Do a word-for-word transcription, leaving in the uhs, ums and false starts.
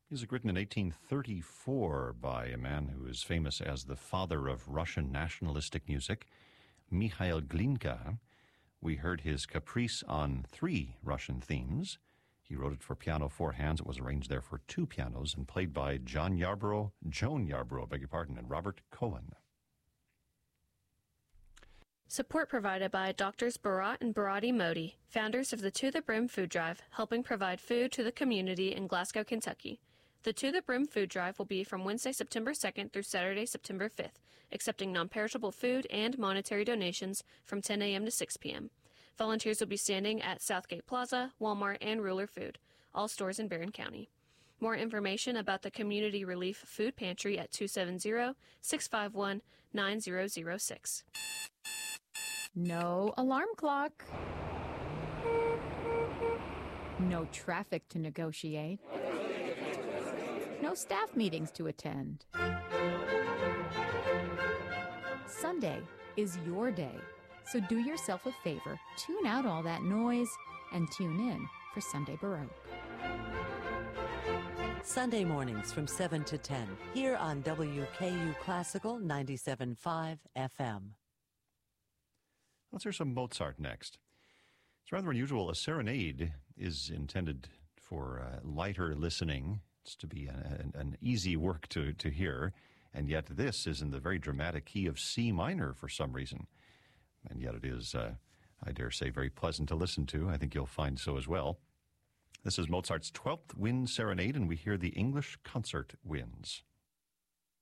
Music written in eighteen thirty-four by a man who is famous as the father of Russian nationalistic music, Mikhail Glinka. We heard his Caprice on three Russian themes. He wrote it for piano, four hands. It was arranged there for two pianos and played by John Yarborough, Joan Yarborough, beg your pardon, and Robert Cohen. Support provided by Doctors Bharat and Bharati Modi, founders of the To the Brim Food Drive, helping provide food to the community in Glasgow, Kentucky. The To the Brim Food Drive will be from Wednesday, September second through Saturday, September fifth, accepting non-perishable food and monetary donations from ten a.m. to six p.m. Volunteers will be standing at Southgate Plaza, Walmart, and Ruler Food, all stores in Barron County. More information about the Community Relief Food Pantry at two seven zero, six five one, nine zero zero six. No alarm clock. No traffic to negotiate. No staff meetings to attend. Sunday is your day, so do yourself a favor, tune out all that noise, and tune in for Sunday Baroque. Sunday mornings from seven to ten, here on W K U Classical ninety-seven point five F M. Let's hear some Mozart next. It's rather unusual. A serenade is intended for uh, lighter listening. It's to be an, an easy work to, to hear, and yet this is in the very dramatic key of C minor for some reason. And yet it is, uh, I dare say, very pleasant to listen to. I think you'll find so as well. This is Mozart's twelfth Wind Serenade, and we hear the English Concert Winds.